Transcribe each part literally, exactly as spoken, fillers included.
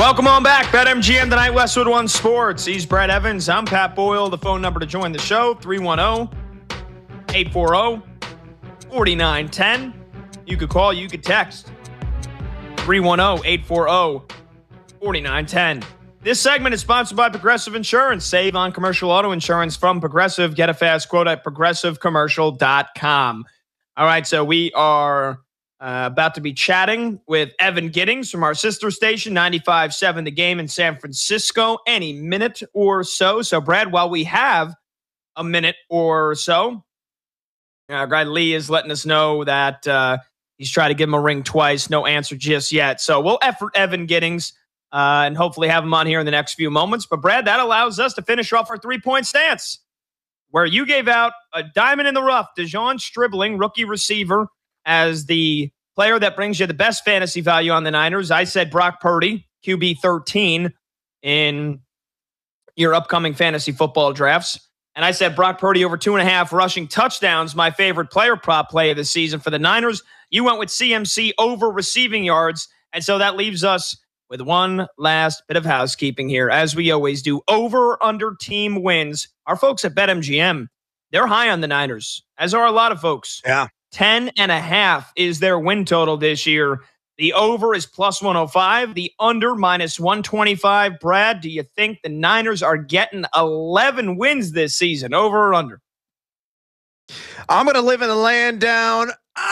Welcome on back. BetMGM tonight, Westwood One Sports. He's Brad Evans. I'm Pat Boyle. The phone number to join the show, three one zero, eight four zero, four nine one zero. You could call, you could text. three one zero, eight four zero, four nine one zero. This segment is sponsored by Progressive Insurance. Save on commercial auto insurance from Progressive. Get a fast quote at progressive commercial dot com. All right, so we are uh, about to be chatting with Evan Giddings from our sister station, ninety-five point seven The Game in San Francisco, any minute or so. So, Brad, while we have a minute or so, our guy Lee is letting us know that uh, he's tried to give him a ring twice. No answer just yet. So we'll effort Evan Giddings uh, and hopefully have him on here in the next few moments. But, Brad, that allows us to finish off our three-point stance, where you gave out a diamond in the rough, Dejon Stribling, rookie receiver, as the player that brings you the best fantasy value on the Niners. I said Brock Purdy, Q B thirteen, in your upcoming fantasy football drafts. And I said Brock Purdy over two and a half rushing touchdowns, my favorite player prop play of the season for the Niners. You went with C M C over receiving yards. And so that leaves us with one last bit of housekeeping here, as we always do. Over under team wins. Our folks at BetMGM, they're high on the Niners, as are a lot of folks. Yeah. ten and a half is their win total this year. The over is plus one oh five. The under minus one twenty-five. Brad, do you think the Niners are getting eleven wins this season, over or under? I'm going to live in the land down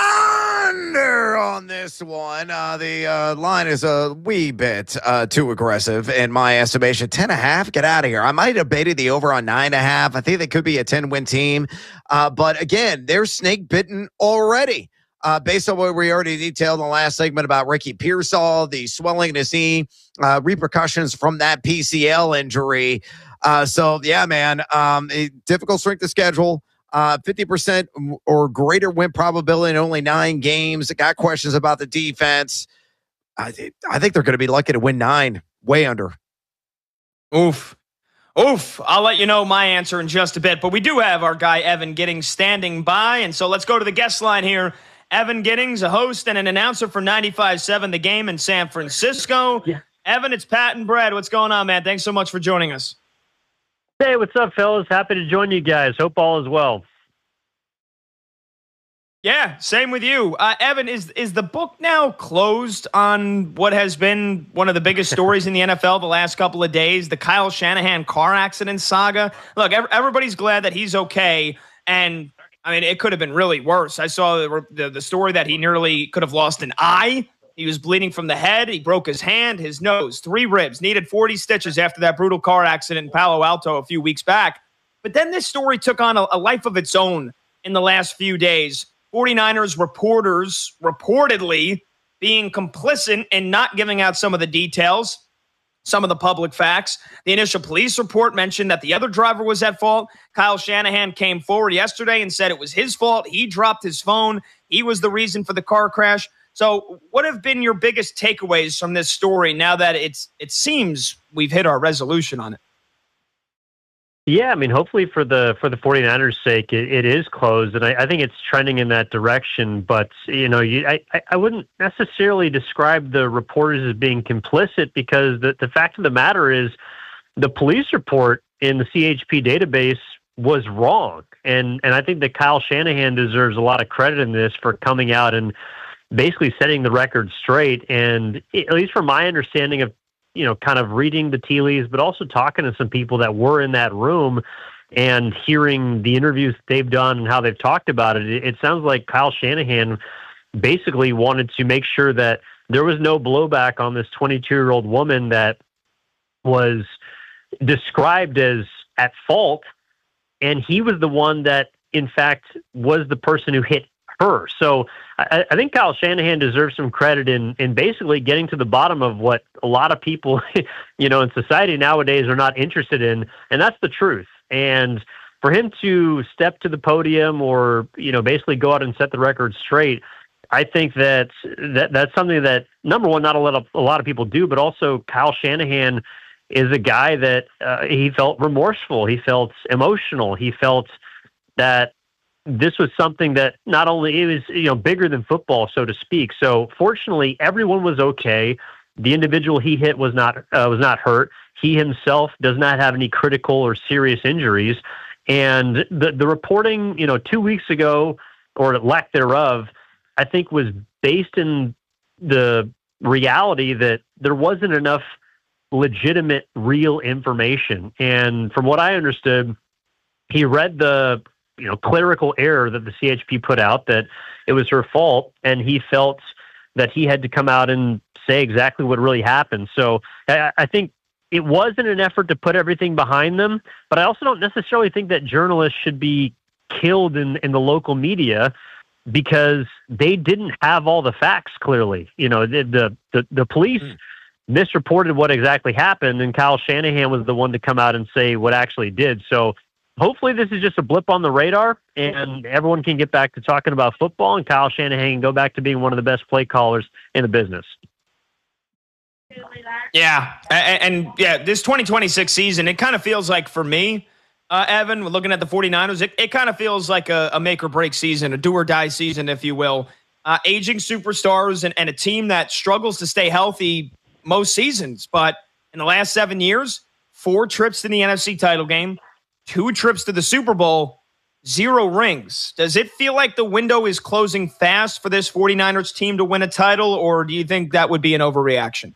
under on this one. Uh, the uh, line is a wee bit uh, too aggressive in my estimation. ten and a half, get out of here. I might have baited the over on nine and a half. I think they could be a ten-win team. Uh, but again, they're snake bitten already. Uh, based on what we already detailed in the last segment about Ricky Pearsall, the swelling in his knee, uh, repercussions from that P C L injury. Uh, so, yeah, man, um, a difficult strength of schedule. Uh, fifty percent or greater win probability in only nine games. I got questions about the defense. I, th- I think they're going to be lucky to win nine, way under. Oof. Oof. I'll let you know my answer in just a bit. But we do have our guy, Evan Giddings, standing by. And so let's go to the guest line here. Evan Giddings, a host and an announcer for ninety-five point seven The Game in San Francisco. Yeah. Evan, it's Pat and Brad. What's going on, man? Thanks so much for joining us. Hey, what's up, fellas? Happy to join you guys. Hope all is well. Yeah, same with you. Uh, Evan, is is the book now closed on what has been one of the biggest stories in the N F L the last couple of days, the Kyle Shanahan car accident saga? Look, everybody's glad that he's okay, and I mean, it could have been really worse. I saw the, the, the story that he nearly could have lost an eye. He was bleeding from the head. He broke his hand, his nose, three ribs, needed forty stitches after that brutal car accident in Palo Alto a few weeks back. But then this story took on a, a life of its own in the last few days. forty-niners reporters reportedly being complicit in not giving out some of the details, some of the public facts. The initial police report mentioned that the other driver was at fault. Kyle Shanahan came forward yesterday and said it was his fault. He dropped his phone. He was the reason for the car crash. So what have been your biggest takeaways from this story now that it's it seems we've hit our resolution on it? Yeah, I mean, hopefully for the for the forty-niners' sake, it, it is closed, and I, I think it's trending in that direction. But, you know, you, I, I wouldn't necessarily describe the reporters as being complicit, because the, the fact of the matter is the police report in the C H P database was wrong. And, and I think that Kyle Shanahan deserves a lot of credit in this for coming out and basically setting the record straight. And at least from my understanding of, you know, kind of reading the tea leaves, but also talking to some people that were in that room and hearing the interviews they've done and how they've talked about it, it, it sounds like Kyle Shanahan basically wanted to make sure that there was no blowback on this twenty-two-year-old woman that was described as at fault, and he was the one that, in fact, was the person who hit her. So I, I think Kyle Shanahan deserves some credit in in basically getting to the bottom of what a lot of people, you know, in society nowadays are not interested in, and that's the truth. And for him to step to the podium or, you know, basically go out and set the record straight, I think that, that that's something that, number one, not a lot of, a lot of people do, but also Kyle Shanahan is a guy that uh, he felt remorseful. He felt emotional. He felt that this was something that not only it was, you know, bigger than football, so to speak. So fortunately, everyone was okay. The individual he hit was not uh, was not hurt. He himself does not have any critical or serious injuries. And the the reporting, you know, two weeks ago, or lack thereof, I think was based in the reality that there wasn't enough legitimate, real information. And from what I understood, he read the, you know, clerical error that the C H P put out, that it was her fault, and he felt that he had to come out and say exactly what really happened. So I, I think it wasn't an effort to put everything behind them, but I also don't necessarily think that journalists should be killed in, in the local media because they didn't have all the facts clearly. You know, the the, the, the police mm. misreported what exactly happened, and Kyle Shanahan was the one to come out and say what actually did. So hopefully this is just a blip on the radar, and everyone can get back to talking about football, and Kyle Shanahan can go back to being one of the best play callers in the business. Yeah, and, and yeah, this twenty twenty-six season, it kind of feels like, for me, uh, Evan, looking at the 49ers, it, it kind of feels like a, a make or break season, a do or die season, if you will. Uh, aging superstars and, and a team that struggles to stay healthy most seasons. But in the last seven years, four trips to the N F C title game, two trips to the Super Bowl, zero rings. Does it feel like the window is closing fast for this 49ers team to win a title, or do you think that would be an overreaction?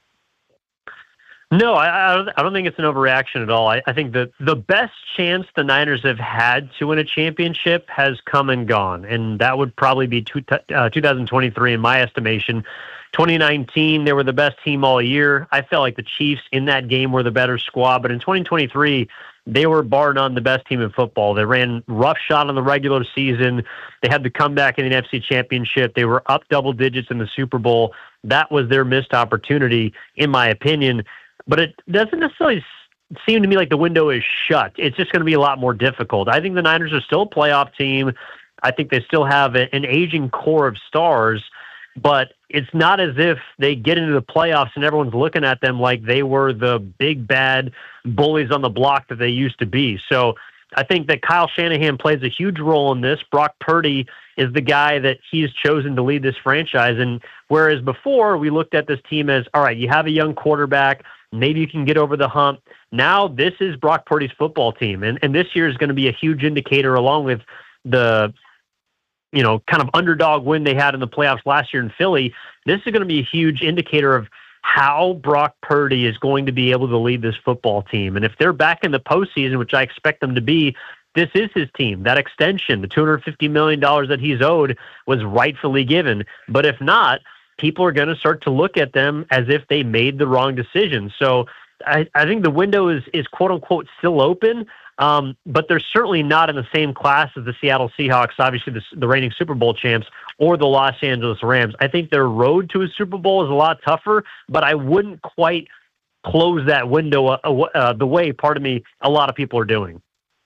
No, I, I, don't, I don't think it's an overreaction at all. I, I think that the best chance the Niners have had to win a championship has come and gone, and that would probably be two, uh, two thousand twenty-three in my estimation. twenty nineteen, they were the best team all year. I felt like the Chiefs in that game were the better squad, but in twenty twenty-three, they were bar none the best team in football. They ran roughshod in the regular season. They had the comeback in the N F C Championship. They were up double digits in the Super Bowl. That was their missed opportunity, in my opinion. But it doesn't necessarily seem to me like the window is shut. It's just going to be a lot more difficult. I think the Niners are still a playoff team. I think they still have a, an aging core of stars, but it's not as if they get into the playoffs and everyone's looking at them like they were the big bad bullies on the block that they used to be. So I think that Kyle Shanahan plays a huge role in this. Brock Purdy is the guy that he's chosen to lead this franchise. And whereas before we looked at this team as, all right, you have a young quarterback, maybe you can get over the hump. Now this is Brock Purdy's football team. And, and this year is going to be a huge indicator, along with the, you know, kind of underdog win they had in the playoffs last year in Philly. This is going to be a huge indicator of how Brock Purdy is going to be able to lead this football team. And if they're back in the postseason, which I expect them to be, this is his team. That extension, the two hundred fifty million dollars that he's owed, was rightfully given. But if not, people are going to start to look at them as if they made the wrong decision. So I, I think the window is, is quote unquote still open, um, but they're certainly not in the same class as the Seattle Seahawks, obviously the, the reigning Super Bowl champs, or the Los Angeles Rams. I think their road to a Super Bowl is a lot tougher, but I wouldn't quite close that window uh, uh, the way, pardon me, a lot of people are doing.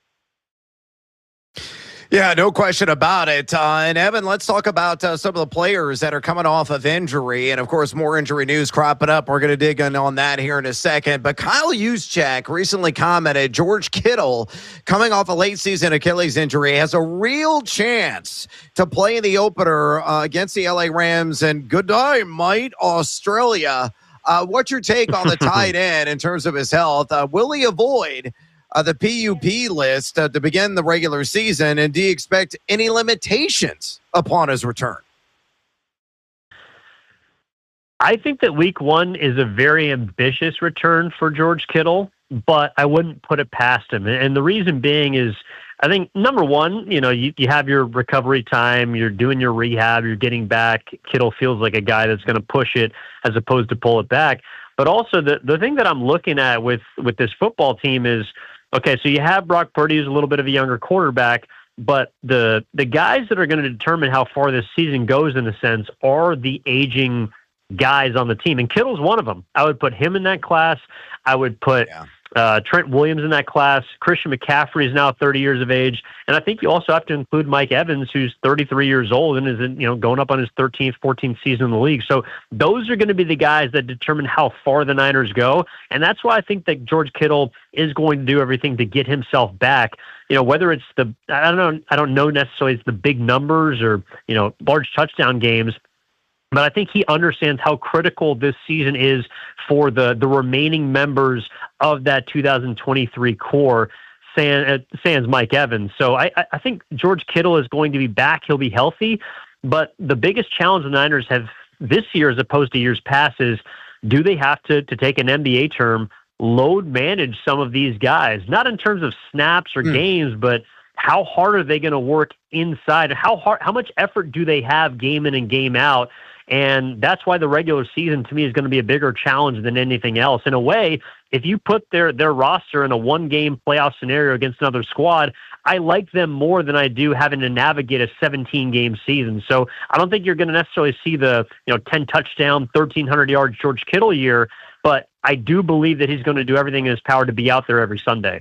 Yeah, no question about it. Uh, and Evan, let's talk about uh, some of the players that are coming off of injury. And of course, more injury news cropping up. We're going to dig in on that here in a second. But Kyle Juszczyk recently commented, George Kittle, coming off a late season Achilles injury, has a real chance to play in the opener uh, against the L A Rams. And good day, mate, Australia. Uh, what's your take on the tight end in terms of his health? Uh, will he avoid Uh, the P U P list uh, to begin the regular season, and do you expect any limitations upon his return? I think that week one is a very ambitious return for George Kittle, but I wouldn't put it past him. And the reason being is, I think, number one, you know, you, you have your recovery time, you're doing your rehab, you're getting back. Kittle feels like a guy that's going to push it as opposed to pull it back. But also the, the thing that I'm looking at with, with this football team is, okay, so you have Brock Purdy, who's a little bit of a younger quarterback, but the the guys that are going to determine how far this season goes, in a sense, are the aging guys on the team. And Kittle's one of them. I would put him in that class. I would put yeah. uh, Trent Williams in that class. Christian McCaffrey is now thirty years of age. And I think you also have to include Mike Evans, who's thirty-three years old and is, you know, going up on his thirteenth, fourteenth season in the league. So those are going to be the guys that determine how far the Niners go. And that's why I think that George Kittle is going to do everything to get himself back. You know, whether it's the, I don't know, I don't know necessarily it's the big numbers or, you know, large touchdown games. But I think he understands how critical this season is for the, the remaining members of that two thousand twenty-three core, sans, sans Mike Evans. So I, I think George Kittle is going to be back. He'll be healthy. But the biggest challenge the Niners have this year as opposed to years past is, do they have to, to take an N B A term, load manage some of these guys? Not in terms of snaps or mm. games, but how hard are they going to work inside? How hard, how much effort do they have game in and game out? And that's why the regular season, to me, is going to be a bigger challenge than anything else. In a way, if you put their, their roster in a one-game playoff scenario against another squad, I like them more than I do having to navigate a seventeen-game season. So I don't think you're going to necessarily see the you know ten touchdown, thirteen hundred yards George Kittle year, but I do believe that he's going to do everything in his power to be out there every Sunday.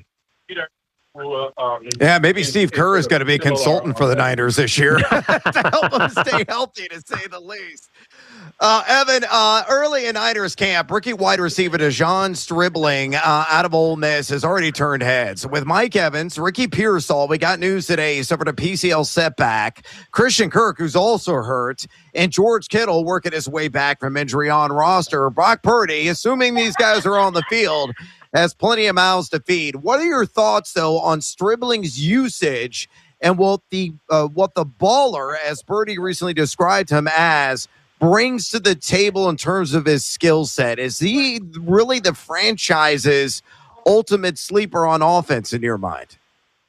Yeah, maybe Steve Kerr is going to be a consultant for the Niners this year to help them stay healthy, to say the least. Uh, Evan, uh, early in Niners camp, rookie wide receiver DeJon Stribling uh, out of Ole Miss has already turned heads. With Mike Evans, Ricky Pearsall, we got news today, he suffered a P C L setback. Christian Kirk, who's also hurt, and George Kittle working his way back from injury on roster. Brock Purdy, assuming these guys are on the field, has plenty of mouths to feed. What are your thoughts, though, on Stribling's usage and what the uh, what the baller, as Purdy recently described him as, brings to the table in terms of his skill set? Is he really the franchise's ultimate sleeper on offense in your mind?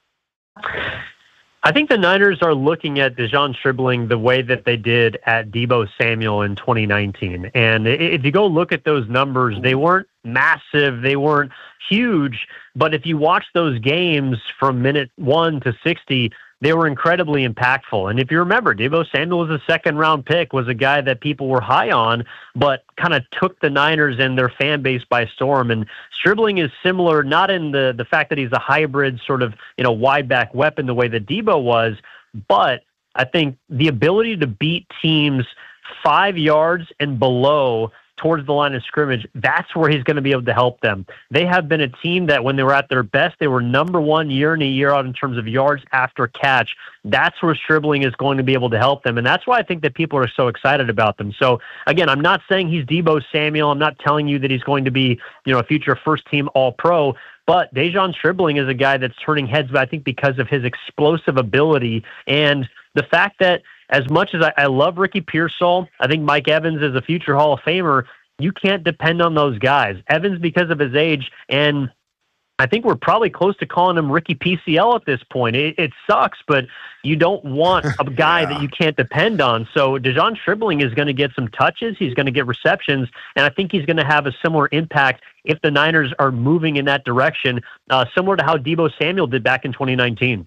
I think the Niners are looking at DeJon Stribling the way that they did at Deebo Samuel in twenty nineteen. And if you go look at those numbers, they weren't massive, they weren't huge, but if you watch those games from minute one to sixty, they were incredibly impactful. And if you remember, Deebo Samuel was a second-round pick, was a guy that people were high on, but kind of took the Niners and their fan base by storm. And Stribling is similar, not in the, the fact that he's a hybrid sort of, you know, wide-back weapon the way that Deebo was, but I think the ability to beat teams five yards and below towards the line of scrimmage, that's where he's going to be able to help them. They have been a team that when they were at their best, they were number one year in and year out in terms of yards after catch. That's where Stribling is going to be able to help them. And that's why I think that people are so excited about them. So again, I'm not saying he's Deebo Samuel. I'm not telling you that he's going to be, you know, a future first team all pro, but DeJon Stribling is a guy that's turning heads, but I think because of his explosive ability and the fact that as much as I, I love Ricky Pearsall, I think Mike Evans is a future Hall of Famer. You can't depend on those guys. Evans, because of his age, and I think we're probably close to calling him Ricky P C L at this point. It, it sucks, but you don't want a guy yeah. that you can't depend on. So DeJon Stribling is going to get some touches. He's going to get receptions, and I think he's going to have a similar impact if the Niners are moving in that direction, uh, similar to how Deebo Samuel did back in twenty nineteen.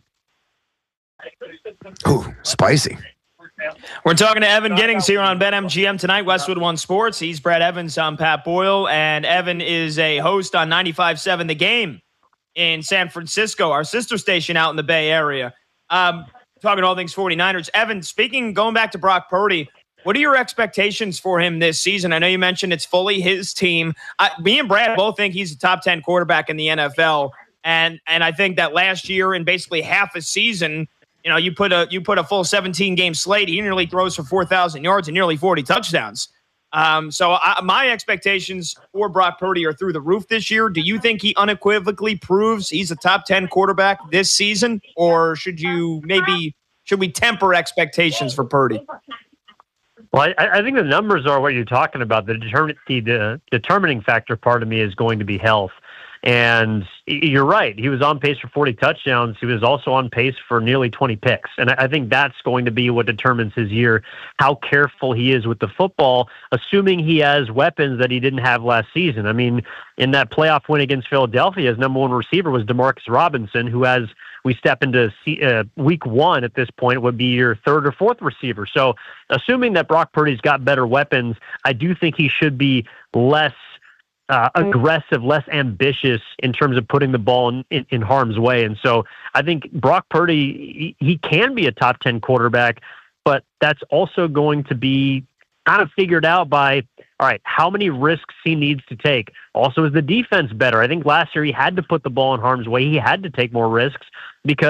Ooh, spicy. We're talking to Evan Giddings here on BetMGM tonight, Westwood One Sports. He's Brett Evans. I'm Pat Boyle, and Evan is a host on ninety-five point seven The Game in San Francisco, our sister station out in the Bay Area. Um, talking all things 49ers. Evan, speaking, going back to Brock Purdy, what are your expectations for him this season? I know you mentioned it's fully his team. I, me and Brad both think he's a top ten quarterback in the N F L, and and I think that last year in basically half a season, you know, you put a you put a full seventeen game slate. He nearly throws for four thousand yards and nearly forty touchdowns. Um, so I, my expectations for Brock Purdy are through the roof this year. Do you think he unequivocally proves he's a top ten quarterback this season, or should you maybe should we temper expectations for Purdy? Well, I, I think the numbers are what you're talking about. The, determin- the determining factor part of me is going to be health. And you're right. He was on pace for forty touchdowns. He was also on pace for nearly twenty picks. And I think that's going to be what determines his year, how careful he is with the football, assuming he has weapons that he didn't have last season. I mean, in that playoff win against Philadelphia, his number one receiver was Demarcus Robinson, who has we step into uh, week one at this point would be your third or fourth receiver. So assuming that Brock Purdy's got better weapons, I do think he should be less Uh, aggressive, less ambitious in terms of putting the ball in, in, in harm's way. And so I think Brock Purdy, he, he can be a top ten quarterback, but that's also going to be kind of figured out by, all right, how many risks he needs to take. Also, is the defense better? I think last year he had to put the ball in harm's way. He had to take more risks because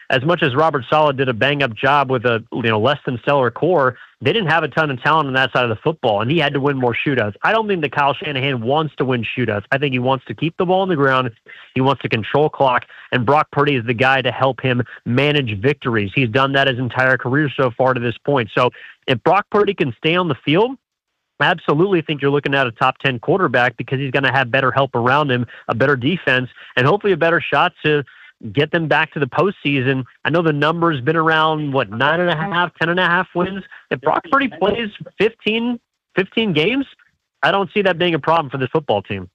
as much as Robert Saleh did a bang-up job with a you know less than stellar core, they didn't have a ton of talent on that side of the football, and he had to win more shootouts. I don't think that Kyle Shanahan wants to win shootouts. I think he wants to keep the ball on the ground. He wants to control clock, and Brock Purdy is the guy to help him manage victories. He's done that his entire career so far to this point. So if Brock Purdy can stay on the field, I absolutely think you're looking at a top ten quarterback because he's going to have better help around him, a better defense, and hopefully a better shot to get them back to the postseason. I know the number's been around, what, nine and a half, ten and a half wins. If Brock Purdy plays fifteen, fifteen games, I don't see that being a problem for this football team.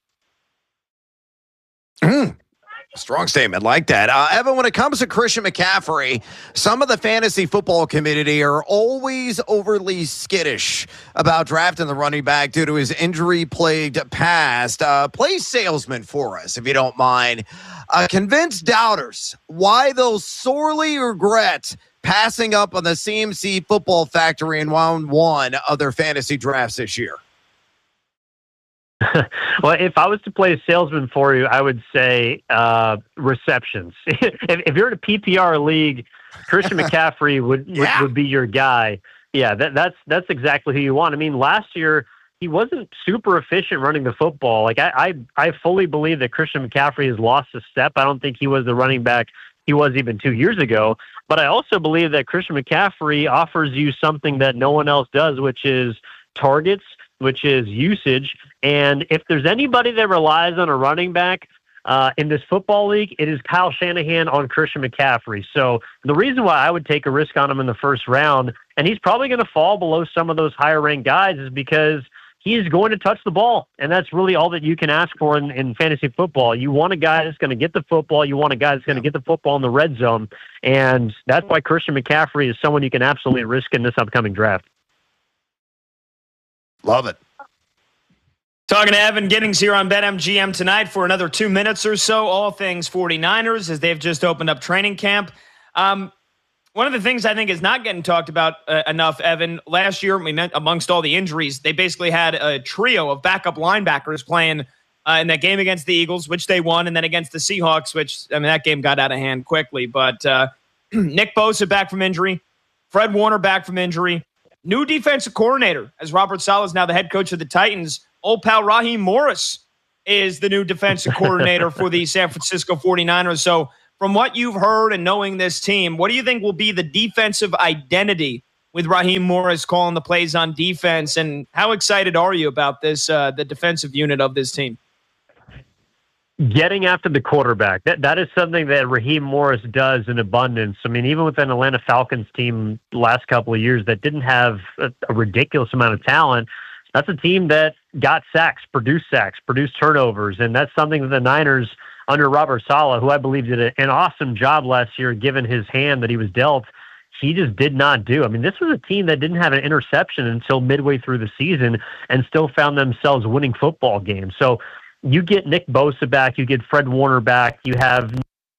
Mm. Strong statement like that. Uh, Evan, when it comes to Christian McCaffrey, some of the fantasy football community are always overly skittish about drafting the running back due to his injury-plagued past. Uh, play salesman for us, if you don't mind. Uh, convince doubters why they'll sorely regret passing up on the C M C Football Factory in round one of their fantasy drafts this year. Well, if I was to play a salesman for you, I would say uh, receptions. if, if you're in a P P R league, Christian McCaffrey would, yeah. would would be your guy. Yeah, that, that's that's exactly who you want. I mean, last year he wasn't super efficient running the football. Like I, I, I fully believe that Christian McCaffrey has lost a step. I don't think he was the running back he was even two years ago. But I also believe that Christian McCaffrey offers you something that no one else does, which is targets, which is usage. And if there's anybody that relies on a running back uh, in this football league, it is Kyle Shanahan on Christian McCaffrey. So the reason why I would take a risk on him in the first round, and he's probably going to fall below some of those higher ranked guys, is because he is going to touch the ball. And that's really all that you can ask for in, in fantasy football. You want a guy that's going to get the football. You want a guy that's going to get the football in the red zone. And that's why Christian McCaffrey is someone you can absolutely risk in this upcoming draft. Love it. Talking to Evan Giddings here on BetMGM tonight for another two minutes or so, all things 49ers as they've just opened up training camp. Um, one of the things I think is not getting talked about uh, enough, Evan, last year, we meant amongst all the injuries, they basically had a trio of backup linebackers playing uh, in that game against the Eagles, which they won, and then against the Seahawks, which, I mean, that game got out of hand quickly. But uh, Nick Bosa back from injury, Fred Warner back from injury, new defensive coordinator, as Robert Saleh is now the head coach of the Titans. Old pal Raheem Morris is the new defensive coordinator for the San Francisco 49ers. So from what you've heard and knowing this team, what do you think will be the defensive identity with Raheem Morris calling the plays on defense? And how excited are you about this, uh, the defensive unit of this team? Getting after the quarterback. That That is something that Raheem Morris does in abundance. I mean, even with an Atlanta Falcons team the last couple of years that didn't have a, a ridiculous amount of talent, that's a team that got sacks, produced sacks, produced turnovers, and that's something that the Niners under Robert Saleh, who I believe did a, an awesome job last year given his hand that he was dealt, he just did not do. I mean, this was a team that didn't have an interception until midway through the season and still found themselves winning football games. So you get Nick Bosa back, you get Fred Warner back, you have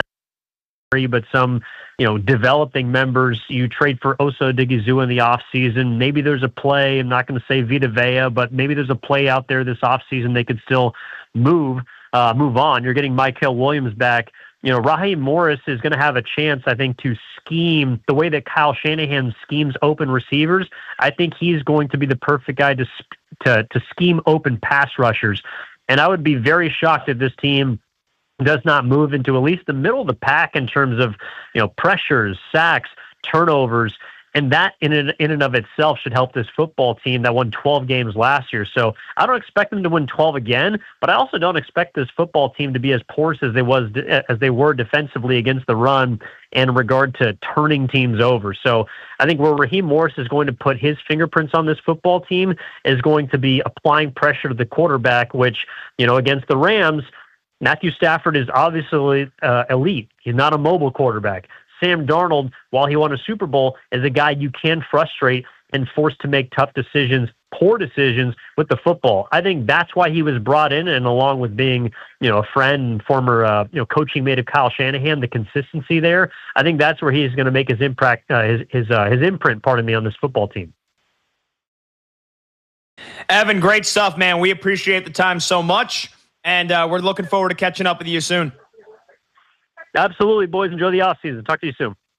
but some, you know, developing members. You trade for Osa Odighizuwa in the offseason. Maybe there's a play. I'm not going to say Vita Vea, but maybe there's a play out there this offseason they could still move uh, move on. You're getting Mykel Williams back. You know, Raheem Morris is going to have a chance, I think, to scheme the way that Kyle Shanahan schemes open receivers. I think he's going to be the perfect guy to to, to scheme open pass rushers. And I would be very shocked if this team does not move into at least the middle of the pack in terms of, you know, pressures, sacks, turnovers, and that in and, in and of itself should help this football team that won twelve games last year. So I don't expect them to win twelve again, but I also don't expect this football team to be as porous as they was as they were defensively against the run in regard to turning teams over. So I think where Raheem Morris is going to put his fingerprints on this football team is going to be applying pressure to the quarterback, which, you know, against the Rams, Matthew Stafford is obviously uh, elite. He's not a mobile quarterback. Sam Darnold, while he won a Super Bowl, is a guy you can frustrate and force to make tough decisions, poor decisions with the football. I think that's why he was brought in, and along with being, you know, a friend and former, uh, you know, coaching mate of Kyle Shanahan, the consistency there, I think that's where he's going to make his impact, uh, his his uh, his imprint, pardon me, on this football team. Evan, great stuff, man. We appreciate the time so much. And uh, we're looking forward to catching up with you soon. Absolutely, boys. Enjoy the offseason. Talk to you soon.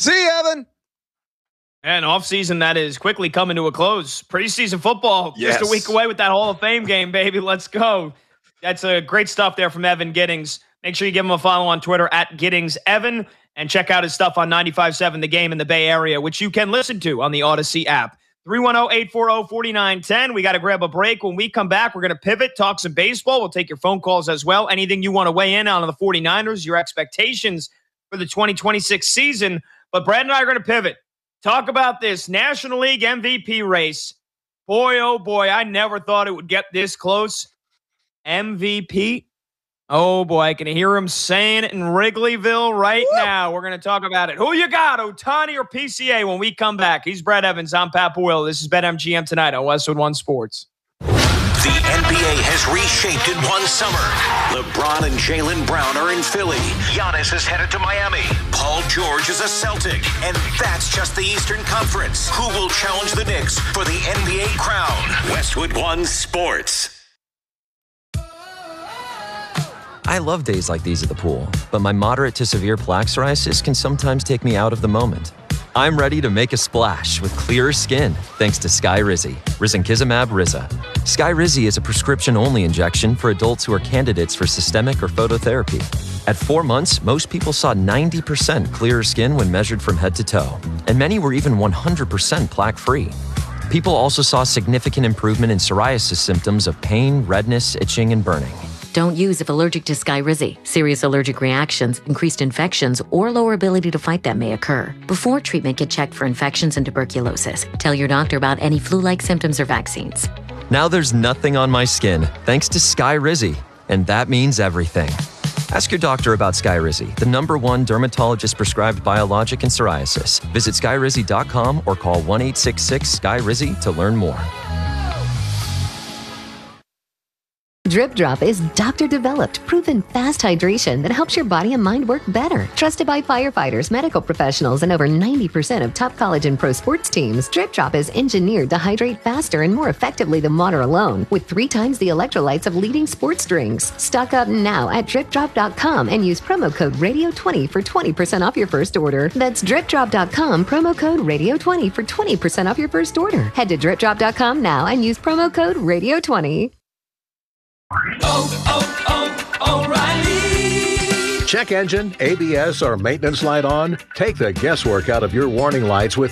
See you, Evan. And offseason that is quickly coming to a close. Preseason football Yes. just a week away with that Hall of Fame game, baby. Let's go. That's a great stuff there from Evan Giddings. Make sure you give him a follow on Twitter at Giddings Evan and check out his stuff on ninety-five point seven The Game in the Bay Area, which you can listen to on the Odyssey app. three one zero, eight four zero, four nine one zero. We got to grab a break. When we come back, we're going to pivot, talk some baseball. We'll take your phone calls as well. Anything you want to weigh in on the 49ers, your expectations for the twenty twenty-six season. But Brad and I are going to pivot. Talk about this National League M V P race. Boy, oh boy, I never thought it would get this close. M V P. Oh boy, I can hear him saying it in Wrigleyville right Woo! Now. We're going to talk about it. Who you got, Ohtani or P C A when we come back? He's Brad Evans. I'm Pat Boyle. This is BetMGM tonight on Westwood One Sports. The N B A has reshaped in one summer. LeBron and Jaylen Brown are in Philly. Giannis is headed to Miami. Paul George is a Celtic. And that's just the Eastern Conference. Who will challenge the Knicks for the N B A crown? Westwood One Sports. I love days like these at the pool, but my moderate to severe plaque psoriasis can sometimes take me out of the moment. I'm ready to make a splash with clearer skin thanks to Skyrizi, risankizumab Riza. Skyrizi is a prescription-only injection for adults who are candidates for systemic or phototherapy. At four months, most people saw ninety percent clearer skin when measured from head to toe, and many were even one hundred percent plaque-free. People also saw significant improvement in psoriasis symptoms of pain, redness, itching, and burning. Don't use if allergic to Skyrizi. Serious allergic reactions, increased infections, or lower ability to fight them may occur. Before treatment, get checked for infections and tuberculosis. Tell your doctor about any flu-like symptoms or vaccines. Now there's nothing on my skin thanks to Skyrizi, and that means everything. Ask your doctor about Skyrizi, the number one dermatologist-prescribed biologic in psoriasis. Visit skyrizi dot com or call one eight six six, S K Y R I Z I to learn more. Drip Drop is doctor-developed, proven fast hydration that helps your body and mind work better. Trusted by firefighters, medical professionals, and over ninety percent of top college and pro sports teams, Drip Drop is engineered to hydrate faster and more effectively than water alone, with three times the electrolytes of leading sports drinks. Stock up now at drip drop dot com and use promo code radio twenty for twenty percent off your first order. That's drip drop dot com, promo code radio twenty for twenty percent off your first order. Head to drip drop dot com now and use promo code radio twenty. Oh, oh, O'Reilly. Check engine, A B S, or maintenance light on? Take the guesswork out of your warning lights with